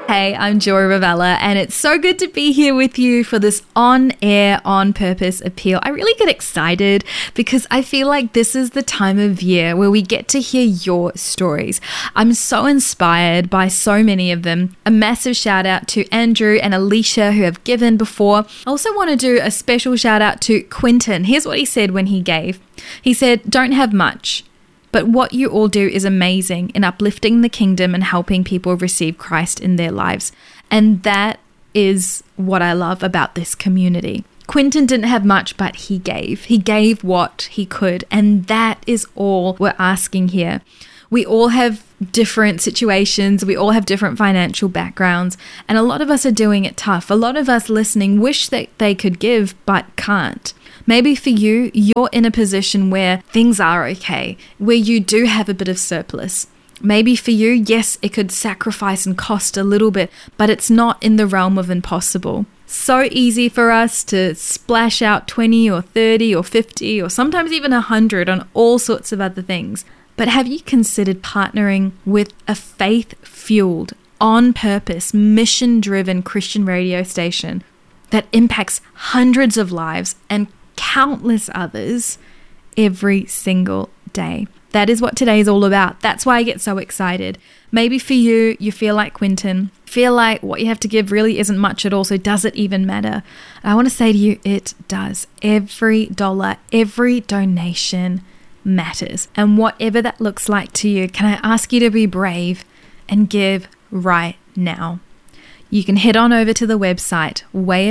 Hey, I'm Joy Ravella, and it's so good to be here with you for this on-air, on-purpose appeal. I really get excited because I feel like this is the time of year where we get to hear your stories. I'm so inspired by so many of them. A massive shout out to Andrew and Alicia who have given before. I also want to do a special shout out to Quinton. Here's what he said when he gave. He said, "Don't have much, but what you all do is amazing in uplifting the kingdom and helping people receive Christ in their lives." And that is what I love about this community. Quinton didn't have much, but he gave. He gave what he could. And that is all we're asking here. We all have different situations. We all have different financial backgrounds. And a lot of us are doing it tough. A lot of us listening wish that they could give, but can't. Maybe for you, you're in a position where things are okay, where you do have a bit of surplus. Maybe for you, yes, it could sacrifice and cost a little bit, but it's not in the realm of impossible. So easy for us to splash out 20 or 30 or 50 or sometimes even 100 on all sorts of other things. But have you considered partnering with a faith-fueled, on-purpose, mission-driven Christian radio station that impacts hundreds of lives and countless others every single day? That is what today is all about. That's why I get so excited. Maybe for you, you feel like Quinton, feel like what you have to give really isn't much at all, so does it even matter? I want to say to you, it does. Every dollar, every donation matters. And whatever that looks like to you, can I ask you to be brave and give right now? You can head on over to the website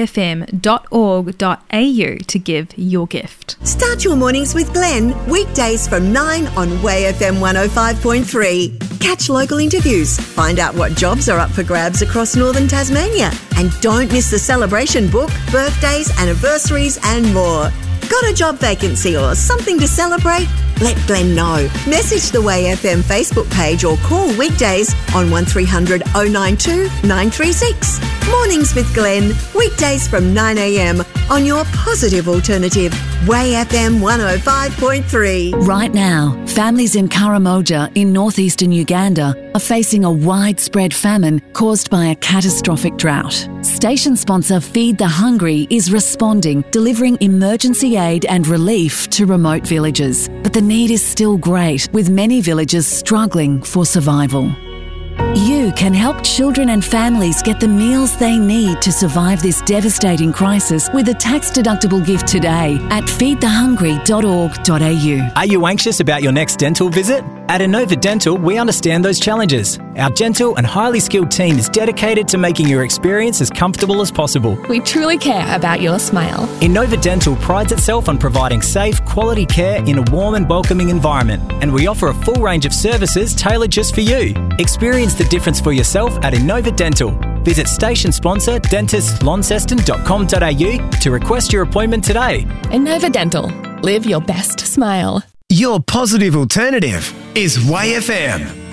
wayfm.org.au to give your gift. Start your mornings with Glenn, weekdays from 9 on Way FM 105.3. Catch local interviews, find out what jobs are up for grabs across northern Tasmania, and don't miss the celebration book, birthdays, anniversaries and more. Got a job vacancy or something to celebrate? Let Glenn know. Message the Way FM Facebook page or call weekdays on 1300 092 936. Mornings with Glenn, weekdays from 9 a.m. on your positive alternative, Way FM 105.3. Right now, families in Karamoja in northeastern Uganda are facing a widespread famine caused by a catastrophic drought. Station sponsor Feed the Hungry is responding, delivering emergency aid and relief to remote villages. But the need is still great, with many villages struggling for survival. You can help children and families get the meals they need to survive this devastating crisis with a tax-deductible gift today at feedthehungry.org.au. Are you anxious about your next dental visit? At Inova Dental, we understand those challenges. Our gentle and highly skilled team is dedicated to making your experience as comfortable as possible. We truly care about your smile. Inova Dental prides itself on providing safe, quality care in a warm and welcoming environment, and we offer a full range of services tailored just for you. Experience the difference for yourself at Inova Dental. Visit station sponsor dentistlaunceston.com.au to request your appointment today. Inova Dental. Live your best smile. Your positive alternative is Way FM.